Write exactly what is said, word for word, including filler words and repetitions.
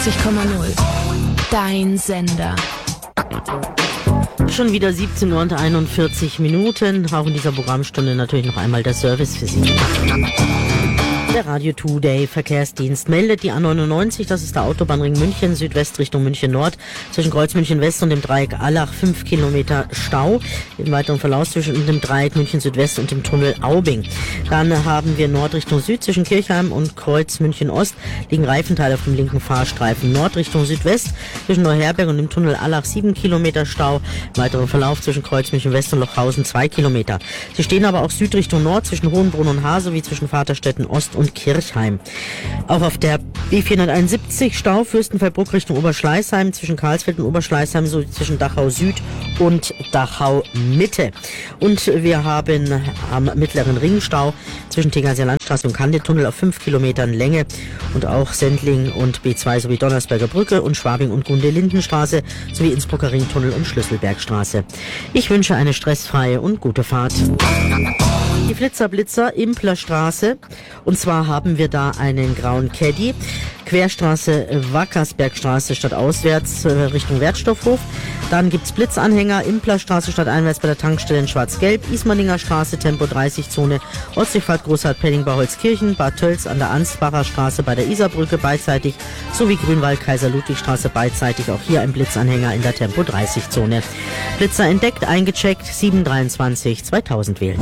neunundvierzig Komma null. Dein Sender. Schon wieder siebzehn Uhr und einundvierzig Minuten. Auch in dieser Programmstunde natürlich noch einmal der Service für Sie. Der Radio Today Verkehrsdienst meldet die A neunundneunzig, das ist der Autobahnring München, Südwest Richtung München Nord, zwischen Kreuz München West und dem Dreieck Allach fünf Kilometer Stau. Im weiteren Verlauf zwischen dem Dreieck München Südwest und dem Tunnel Aubing. Dann haben wir Nord Richtung Süd zwischen Kirchheim und Kreuz München Ost, liegen Reifenteile auf dem linken Fahrstreifen. Nord Richtung Südwest zwischen Neuherberg und dem Tunnel Allach sieben Kilometer Stau. Im weiteren Verlauf zwischen Kreuz München West und Lochhausen zwei Kilometer. Sie stehen aber auch Süd Richtung Nord zwischen Hohenbrunn und Haar sowie zwischen Vaterstetten Ost und und Kirchheim. Auch auf der B vierhunderteinundsiebzig Stau Fürstenfeldbruck Richtung Oberschleißheim, zwischen Karlsfeld und Oberschleißheim sowie zwischen Dachau Süd und Dachau Mitte. Und wir haben am mittleren Ringstau zwischen Tegernseer Landstraße und Kandetunnel auf fünf Kilometern Länge und auch Sendling und B zwei sowie Donnersberger Brücke und Schwabing und Gunde-Lindenstraße sowie Innsbrucker Ringtunnel und Schlüsselbergstraße. Ich wünsche eine stressfreie und gute Fahrt. Die Flitzer-Blitzer Implerstraße, und zwar haben wir da einen grauen Caddy, Querstraße Wackersbergstraße stadtauswärts äh, Richtung Wertstoffhof. Dann gibt's Blitzanhänger, Implerstraße stadteinwärts bei der Tankstelle in Schwarz-Gelb, Ismaninger Straße, Tempo dreißig Zone, Ostseefahrt Großhardt-Penning bei Holzkirchen, Bad Tölz an der Ansbacher Straße bei der Isarbrücke beidseitig, sowie Grünwald Kaiser-Ludwig-Straße beidseitig, auch hier ein Blitzanhänger in der Tempo dreißig Zone. Blitzer entdeckt, eingecheckt, sieben dreiundzwanzig zweitausend wählen.